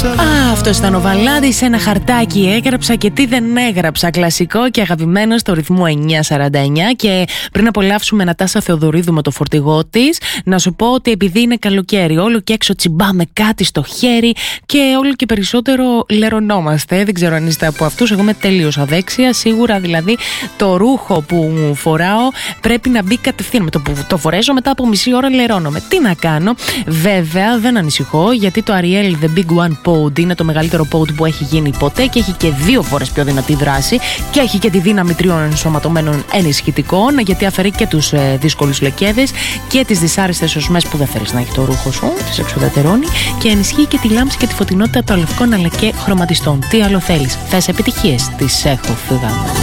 Αυτός ήταν ο Βαλάντης. Ένα χαρτάκι έγραψα και τι δεν έγραψα. Κλασικό και αγαπημένο στο ρυθμό 949. Και πριν απολαύσουμε Νατάσα Θεοδωρίδου με το φορτηγό της, να σου πω ότι επειδή είναι καλοκαίρι, όλο και έξω τσιμπάμε κάτι στο χέρι και όλο και περισσότερο λερωνόμαστε. Δεν ξέρω αν είστε από αυτούς. Εγώ είμαι τελείως αδέξια. Σίγουρα δηλαδή το ρούχο που μου φοράω πρέπει να μπει κατευθείαν. Με το που το φορέσω, μετά από μισή ώρα λερώνομαι. Τι να κάνω. Βέβαια δεν ανησυχώ, γιατί το Ariel The Big One Pod είναι το μεγαλύτερο pod που έχει γίνει ποτέ και έχει και 2 φορές πιο δυνατή δράση και έχει και τη δύναμη 3 ενσωματωμένων ενισχυτικών, γιατί αφαιρεί και τους δύσκολους λεκέδες και τις δυσάρεστες οσμές που δεν θέλεις να έχει το ρούχο σου, τις εξουδετερώνει, και ενισχύει και τη λάμψη και τη φωτεινότητα των λευκών αλλά και χρωματιστών. Τι άλλο θέλεις? Θες επιτυχίες? Τις έχω, φύγαμε.